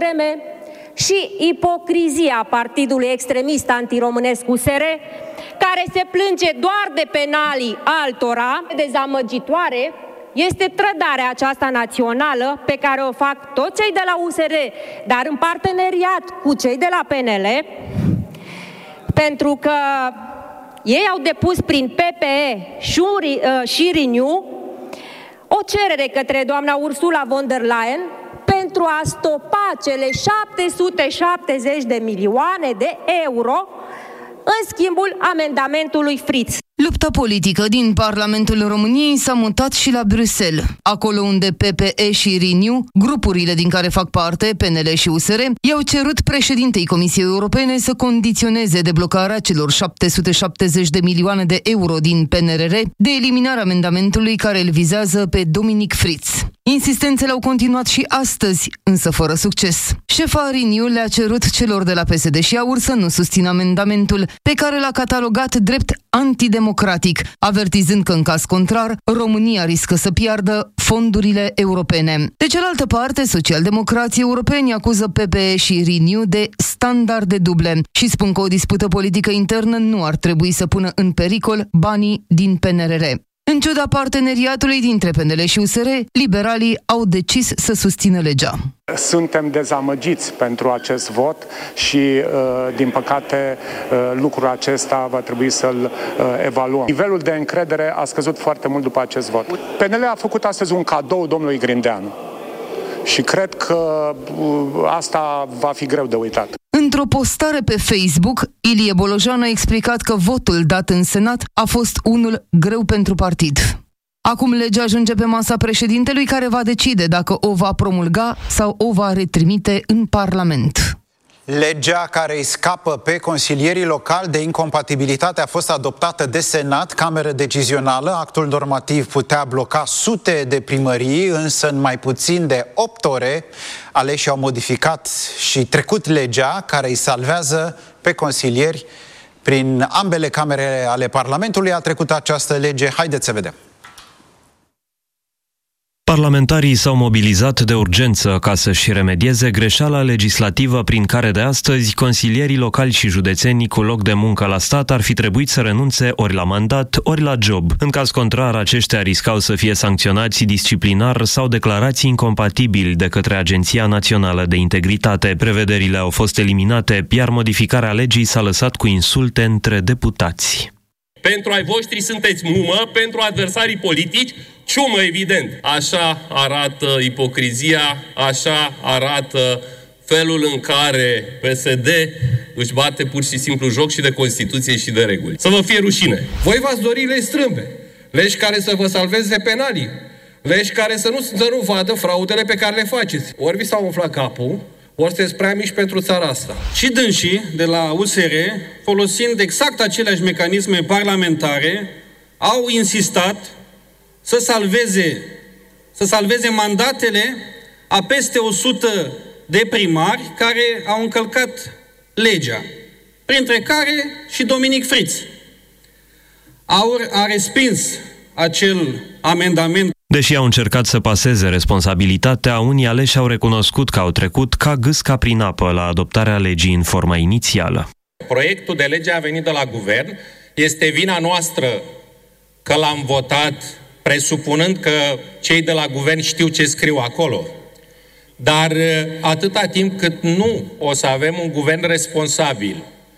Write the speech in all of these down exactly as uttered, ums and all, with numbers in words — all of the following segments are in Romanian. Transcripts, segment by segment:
devreme, și ipocrizia partidului extremist antiromânesc U S R, care se plânge doar de penalii altora, dezamăgitoare, este trădarea aceasta națională pe care o fac toți cei de la U S R, dar în parteneriat cu cei de la P N L, pentru că ei au depus prin P P E și Renew o cerere către doamna Ursula von der Leyen pentru a stopa cele șapte sute șaptezeci de milioane de euro în schimbul amendamentului Fritz. Lupta politică din Parlamentul României s-a mutat și la Bruxelles. Acolo unde P P E și Renew, grupurile din care fac parte, P N L și U S R, i-au cerut președintei Comisiei Europene să condiționeze deblocarea celor șapte sute șaptezeci de milioane de euro din P N R R de eliminarea amendamentului care îl vizează pe Dominic Fritz. Insistențele au continuat și astăzi, însă fără succes. Șefa Renew le-a cerut celor de la P S D și AUR să nu susțină amendamentul, pe care l-a catalogat drept antidemocratic, avertizând că în caz contrar, România riscă să piardă fondurile europene. De cealaltă parte, socialdemocrații europeni acuză P P E și Renew de standarde duble și spun că o dispută politică internă nu ar trebui să pună în pericol banii din P N R R. În ciuda parteneriatului dintre P N L și U S R, liberalii au decis să susțină legea. Suntem dezamăgiți pentru acest vot și, din păcate, lucrul acesta va trebui să-l evaluăm. Nivelul de încredere a scăzut foarte mult după acest vot. P N L a făcut astăzi un cadou domnului Grindeanu și cred că asta va fi greu de uitat. Într-o postare pe Facebook, Ilie Bolojan a explicat că votul dat în Senat a fost unul greu pentru partid. Acum legea ajunge pe masa președintelui, care va decide dacă o va promulga sau o va retrimite în Parlament. Legea care îi scapă pe consilierii locali de incompatibilitate a fost adoptată de Senat, cameră decizională. Actul normativ putea bloca sute de primării, însă în mai puțin de opt ore aleșii au modificat și trecut legea care îi salvează pe consilieri. Prin ambele camere ale Parlamentului a trecut această lege. Haideți să vedem. Parlamentarii s-au mobilizat de urgență ca să-și remedieze greșeala legislativă prin care de astăzi consilierii locali și județenii cu loc de muncă la stat ar fi trebuit să renunțe ori la mandat, ori la job. În caz contrar, aceștia riscau să fie sancționați disciplinar sau declarați incompatibili de către Agenția Națională de Integritate. Prevederile au fost eliminate, iar modificarea legii s-a lăsat cu insulte între deputați. Pentru ai voștri sunteți mumă, pentru adversarii politici ciumă, evident. Așa arată ipocrizia, așa arată felul în care P S D își bate pur și simplu joc și de Constituție și de reguli. Să vă fie rușine. Voi v-ați dori legi strâmbe, legi care să vă salveze penalii, legi care să nu, să nu vadă fraudele pe care le faceți. Ori vi s-a umflat capul, ori sunteți prea mici pentru țara asta. Și dânsii de la U S R, folosind exact aceleași mecanisme parlamentare, au insistat să salveze, să salveze mandatele a peste o sută de primari care au încălcat legea, printre care și Dominic Fritz. AUR a respins acel amendament. Deși au încercat să paseze responsabilitatea, unii aleși au recunoscut că au trecut ca gâsca prin apă la adoptarea legii în forma inițială. Proiectul de lege a venit de la guvern, este vina noastră că l-am votat presupunând că cei de la guvern știu ce scriu acolo. Dar atâta timp cât nu o să avem un guvern responsabil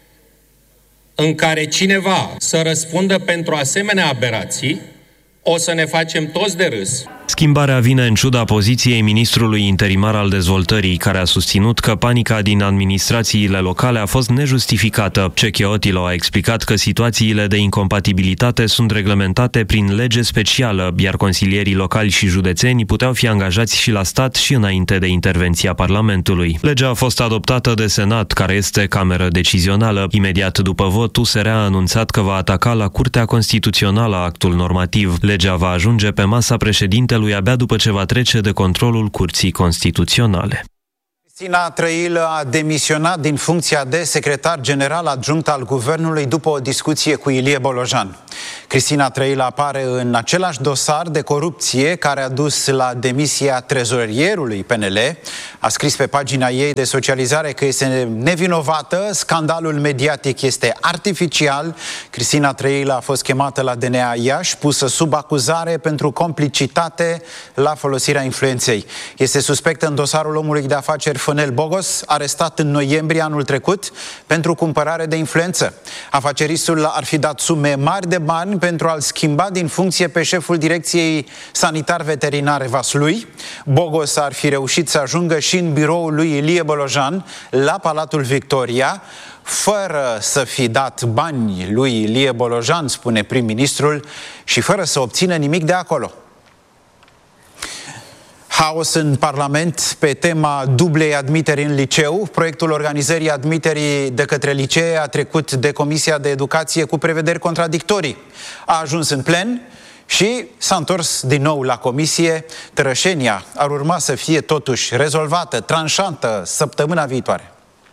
în care cineva să răspundă pentru asemenea aberații, o să ne facem toți de râs. Schimbarea vine în ciuda poziției ministrului interimar al dezvoltării, care a susținut că panica din administrațiile locale a fost nejustificată. Cecheotilo a explicat că situațiile de incompatibilitate sunt reglementate prin lege specială, iar consilierii locali și județeni puteau fi angajați și la stat și înainte de intervenția Parlamentului. Legea a fost adoptată de Senat, care este cameră decizională. Imediat după vot, U S R a anunțat că va ataca la Curtea Constituțională actul normativ. Legea va ajunge pe masa președintelui abia după ce va trece de controlul Curții Constituționale. Cristina Trăilă a demisionat din funcția de secretar general adjunct al Guvernului după o discuție cu Ilie Bolojan. Cristina Trăilă apare în același dosar de corupție care a dus la demisia trezorierului P N L. A scris pe pagina ei de socializare că este nevinovată, scandalul mediatic este artificial. Cristina Trăilă a fost chemată la D N A Iași, pusă sub acuzare pentru complicitate la folosirea influenței. Este suspectă în dosarul omului de afaceri Fănel Bogos, arestat în noiembrie anul trecut pentru cumpărare de influență. Afaceristul ar fi dat sume mari de bani pentru a-l schimba din funcție pe șeful direcției sanitar-veterinare Vaslui. Bogos ar fi reușit să ajungă și în biroul lui Ilie Bolojan la Palatul Victoria, fără să fi dat bani lui Ilie Bolojan, spune prim-ministrul, și fără să obțină nimic de acolo. Haos în Parlament pe tema dublei admiteri în liceu. Proiectul organizării admiterii de către licee a trecut de Comisia de Educație cu prevederi contradictorii. A ajuns în plen și s-a întors din nou la comisie. Tărășenia ar urma să fie totuși rezolvată, tranșantă, săptămâna viitoare.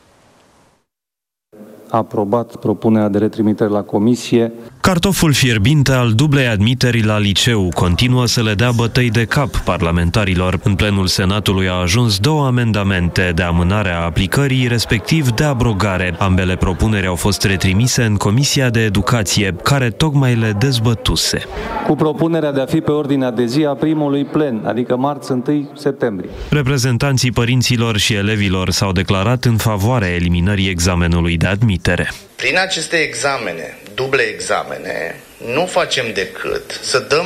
A aprobat propunerea de retrimitere la comisie. Cartoful fierbinte al dublei admiteri la liceu continuă să le dea bătăi de cap parlamentarilor. În plenul Senatului a ajuns două amendamente de amânare a aplicării, respectiv de abrogare. Ambele propuneri au fost retrimise în Comisia de Educație, care tocmai le dezbătuse. Cu propunerea de a fi pe ordinea de zi a primului plen, adică marți întâi septembrie. Reprezentanții părinților și elevilor s-au declarat în favoarea eliminării examenului de admitere. Prin aceste examene, duble examene, nu facem decât să dăm,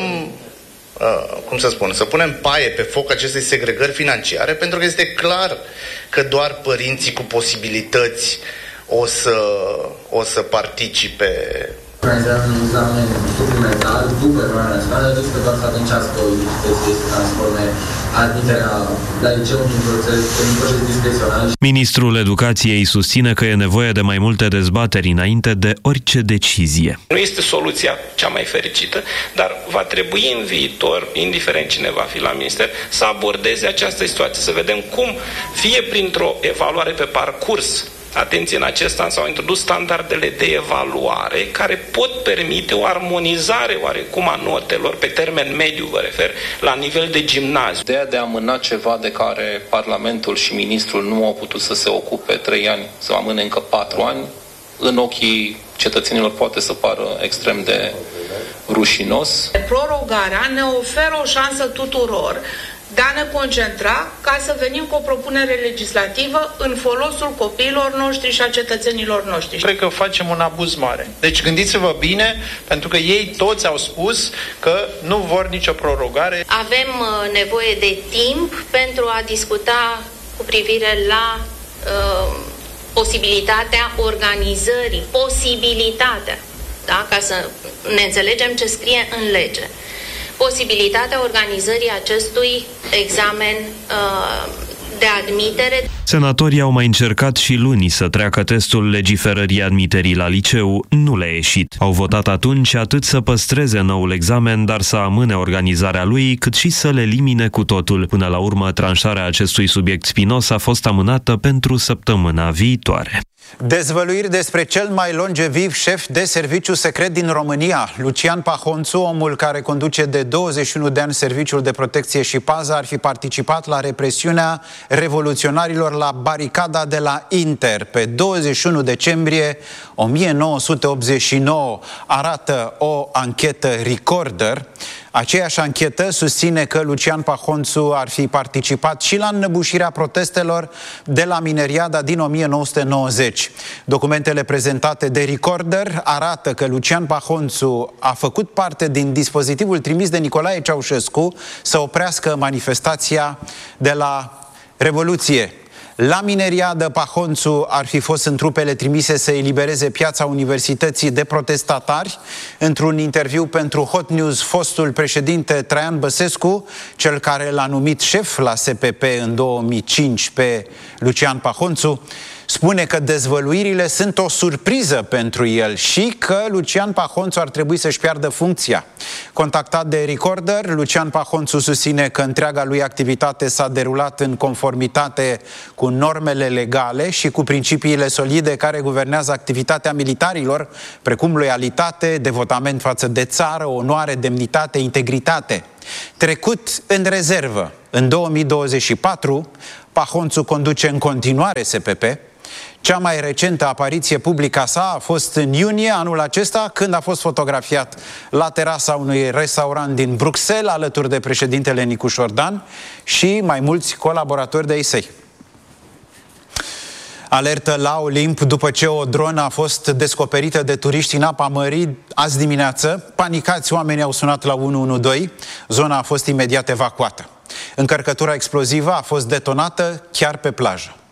uh, cum să spun, să punem paie pe foc acestei segregări financiare, pentru că este clar că doar părinții cu posibilități o să, o să participe. Organizează un examen suplimentar după evaluarea națională, deci că doar să atunci asta o discuție să transforme admiterea la liceu într-un proces, într-un proces discreționar. Ministrul Educației susține că e nevoie de mai multe dezbateri înainte de orice decizie. Nu este soluția cea mai fericită, dar va trebui în viitor, indiferent cine va fi la minister, să abordeze această situație, să vedem cum, fie printr-o evaluare pe parcurs, atenție, în acest an s-au introdus standardele de evaluare care pot permite o armonizare oarecum a notelor, pe termen mediu vă refer, la nivel de gimnaziu. Ideea de a amâna ceva de care Parlamentul și Ministrul nu au putut să se ocupe trei ani, să amâne încă patru ani, în ochii cetățenilor poate să pară extrem de rușinos. Prorogarea ne oferă o șansă tuturor de a ne concentra ca să venim cu o propunere legislativă în folosul copiilor noștri și a cetățenilor noștri. Cred că facem un abuz mare. Deci gândiți-vă bine, pentru că ei toți au spus că nu vor nicio prorogare. Avem nevoie de timp pentru a discuta cu privire la uh, posibilitatea organizării, posibilitatea, da? Ca să ne înțelegem ce scrie în lege. Posibilitatea organizării acestui examen uh, de admitere. Senatorii au mai încercat și luni să treacă testul legiferării admiterii la liceu, nu le-a ieșit. Au votat atunci atât să păstreze noul examen, dar să amâne organizarea lui, cât și să le elimine cu totul. Până la urmă, tranșarea acestui subiect spinos a fost amânată pentru săptămâna viitoare. Dezvăluiri despre cel mai longeviv șef de serviciu secret din România. Lucian Pahonțu, omul care conduce de douăzeci și unu de ani Serviciul de Protecție și Pază, ar fi participat la represiunea revoluționarilor la baricada de la Inter pe douăzeci și unu decembrie o mie nouă sute optzeci și nouă, arată o anchetă Recorder. Aceeași anchetă susține că Lucian Pahonțu ar fi participat și la înnăbușirea protestelor de la Mineriada din o mie nouă sute nouăzeci. Documentele prezentate de Recorder arată că Lucian Pahonțu a făcut parte din dispozitivul trimis de Nicolae Ceaușescu să oprească manifestația de la Revoluție. La Mineriadă, Pahonțu ar fi fost în trupele trimise să elibereze piața Universității de protestatari. Într-un interviu pentru Hot News, fostul președinte Traian Băsescu, cel care l-a numit șef la S P P în două mii cinci pe Lucian Pahonțu, Spune că dezvăluirile sunt o surpriză pentru el și că Lucian Pahonțu ar trebui să-și piardă funcția. Contactat de Recorder, Lucian Pahonțu susține că întreaga lui activitate s-a derulat în conformitate cu normele legale și cu principiile solide care guvernează activitatea militarilor, precum loialitate, devotament față de țară, onoare, demnitate, integritate. Trecut în rezervă, în două mii douăzeci și patru, Pahonțu conduce în continuare S P P. Cea mai recentă apariție publică a sa a fost în iunie anul acesta, când a fost fotografiat la terasa unui restaurant din Bruxelles, alături de președintele Nicu Șordan și mai mulți colaboratori de-ai săi. Alertă la Olimp după ce o dronă a fost descoperită de turiști în apa mării azi dimineață. Panicați, oamenii au sunat la unu unu doi, zona a fost imediat evacuată. Încărcătura explozivă a fost detonată chiar pe plajă.